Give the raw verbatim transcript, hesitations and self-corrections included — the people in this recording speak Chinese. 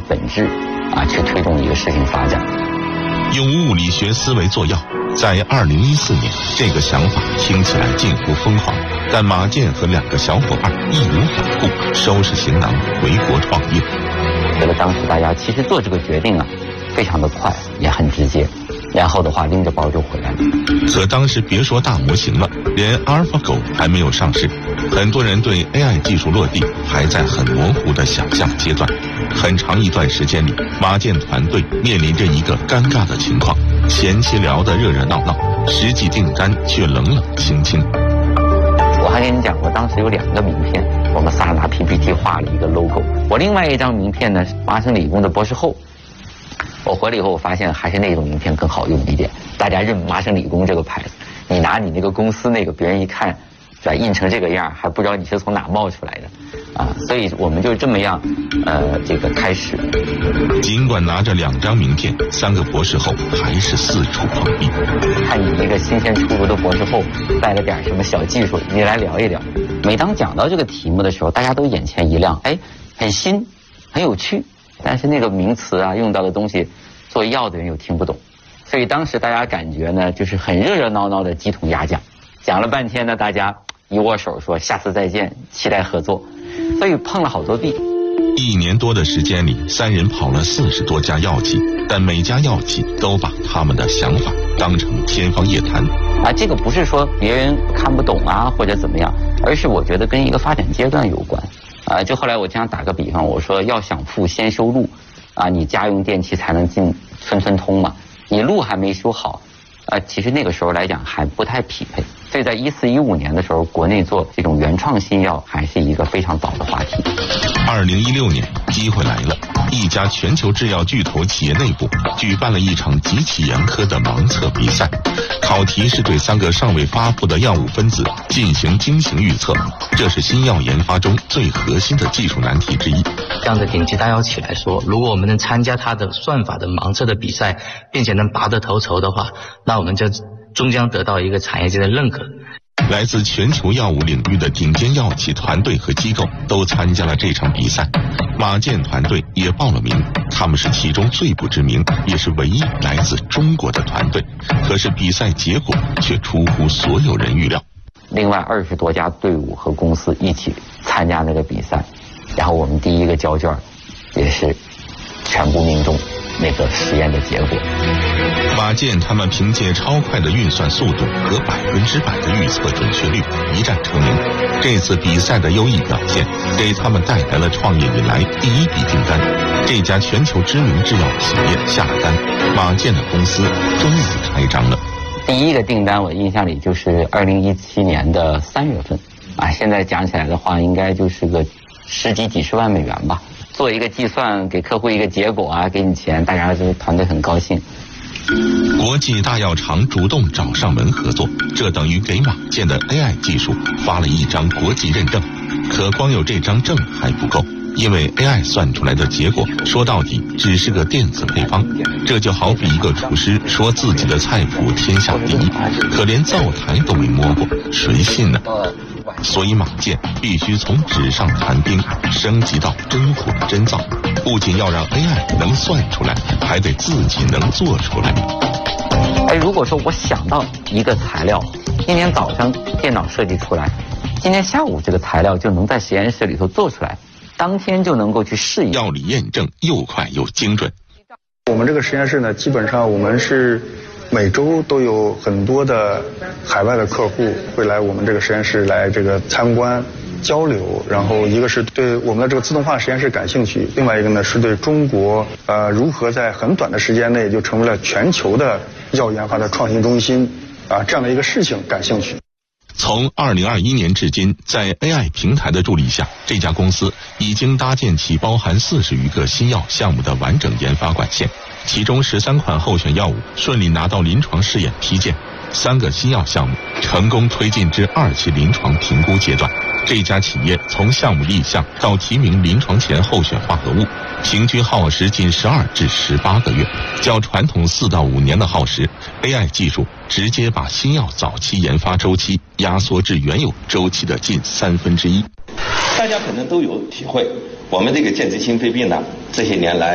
本质啊去推动一个事情发展。 用物理学思维做药，在二零一四年，这个想法听起来近乎疯狂，但马建和两个小伙伴义无反顾，收拾行囊回国创业。 觉得当时大家其实做这个决定啊，非常的快，也很直接，然后的话拎着包就回来了。 可当时别说大模型了，连 AlphaGo 还没有上市，很多人对 A I 技术落地还在很模糊的想象阶段。很长一段时间里，马建团队面临着一个尴尬的情况：前期聊得热热闹闹，实际订单却冷冷清清。 我还跟你讲过，当时有两个名片，我们仨拿 P P T 画了一个 logo。我另外一张名片呢，麻省理工的博士后。我回来以后，我发现还是那种名片更好用一点，大家认麻省理工这个牌子。你拿你那个公司那个，别人一看，是吧，印成这个样，还不知道你是从哪冒出来的，啊，所以我们就这么样，呃，这个开始。 尽管拿着两张名片，三个博士后还是四处碰壁。 看你一个新鲜出炉的博士后，带了点什么小技术，你来聊一聊。每当讲到这个题目的时候，大家都眼前一亮，哎，很新，很有趣。但是那个名词啊，用到的东西，做药的人又听不懂，所以当时大家感觉呢，就是很热热闹闹的鸡同鸭讲，讲了半天呢，大家一握手说下次再见，期待合作，所以碰了好多壁。 一年多的时间里，三人跑了四十多家药企，但每家药企都把他们的想法当成天方夜谭。 啊，这个不是说别人看不懂啊或者怎么样，而是我觉得跟一个发展阶段有关。啊，就后来我经常打个比方，我说要想富先修路，啊，你家用电器才能进村村通嘛。你路还没修好，啊，其实那个时候来讲还不太匹配。所以在一四一五年的时候，国内做这种原创新药还是一个非常早的话题。 二零一六年，机会来了，一家全球制药巨头企业内部举办了一场极其严苛的盲测比赛，考题是对三个尚未发布的药物分子进行精行预测，这是新药研发中最核心的技术难题之一。 这样的顶级大药企来说，如果我们能参加它的算法的盲测的比赛，并且能拔得头筹的话，那我们就终将得到一个产业界的认可。 来自全球药物领域的顶尖药企团队和机构都参加了这场比赛，马建团队也报了名，他们是其中最不知名也是唯一来自中国的团队。可是比赛结果却出乎所有人预料， 另外二十多家队伍和公司一起参加那个比赛，然后我们第一个交卷也是全部命中那个实验的结果。 马建他们凭借超快的运算速度和百分之百的预测准确率一战成名。这次比赛的优异表现给他们带来了创业以来第一笔订单，这家全球知名制药企业下了单，马建的公司终于开张了。 第一个订单我印象里就是二零一七年的三月份，啊，现在讲起来的话，应该就是个十几几十万美元吧。做一个计算，给客户一个结果啊，给你钱，大家就是团队很高兴。 国际大药厂主动找上门合作，这等于给马建的 A I 技术发了一张国际认证。可光有这张证还不够，因为 A I 算出来的结果说到底只是个电子配方，这就好比一个厨师说自己的菜谱天下第一，可连灶台都没摸过，谁信呢？所以马建必须从纸上谈兵升级到真火真造，不仅要让 A I 能算出来，还得自己能做出来。 哎，如果说我想到一个材料，今天早上电脑设计出来，今天下午这个材料就能在实验室里头做出来，当天就能够去试验。 药理验证又快又精准。 我们这个实验室呢，基本上我们是每周都有很多的海外的客户会来我们这个实验室来这个参观交流，然后一个是对我们的这个自动化实验室感兴趣，另外一个呢是对中国呃如何在很短的时间内就成为了全球的药研发的创新中心啊这样的一个事情感兴趣。 从二零二一年至今，在 A I 平台的助力下，这家公司已经搭建起包含四十余个新药项目的完整研发管线，其中十三款候选药物顺利拿到临床试验批件，三个新药项目成功推进至二期临床评估阶段。这家企业从项目立项到提名临床前候选化合物，平均耗时仅十二至十八个月，较传统四到五年的耗时 ，A I 技术直接把新药早期研发周期压缩至原有周期的近三分之一。 大家可能都有体会，我们这个间质性肺病呢，这些年来